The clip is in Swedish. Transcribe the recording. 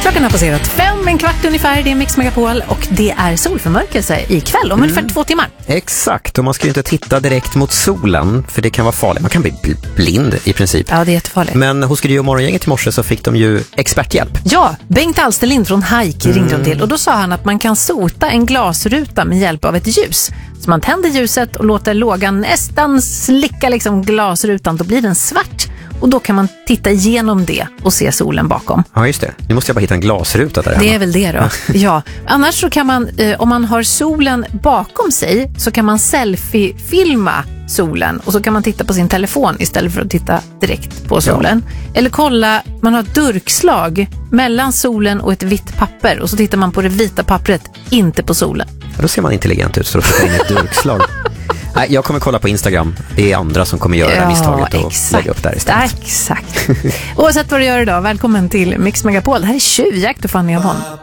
Klockan har passerat 5, en kvart ungefär, det är Mix Megapol och det är solförmörkelse ikväll om ungefär 2 timmar. Exakt, och man ska ju inte titta direkt mot solen för det kan vara farligt. Man kan bli blind i princip. Ja, det är jättefarligt. Men hos Gry och Morgongänget i morse så fick de ju experthjälp. Ja, Bengt Alsterlind från Hike ringde de till och då sa han att man kan sota en glasruta med hjälp av ett ljus. Så man tänder ljuset och låter lågan nästan slicka liksom glasrutan, då blir den svart. Och då kan man titta igenom det och se solen bakom. Ja, just det. Nu måste jag bara hitta en glasruta där hemma. Det är väl det då. Ja. Annars så kan man, om man har solen bakom sig, så kan man selfie-filma solen. Och så kan man titta på sin telefon istället för att titta direkt på solen. Ja. Eller kolla, man har ett durkslag mellan solen och ett vitt papper. Och så tittar man på det vita pappret, inte på solen. Ja, då ser man intelligent ut så då får man in ett durkslag. Nej, jag kommer kolla på Instagram. Det är andra som kommer göra det misstaget och lägga upp där istället. Exakt. Oavsett vad du gör idag, välkommen till Mix Megapol. Det här är Tjuvjakt och Fanny Avon.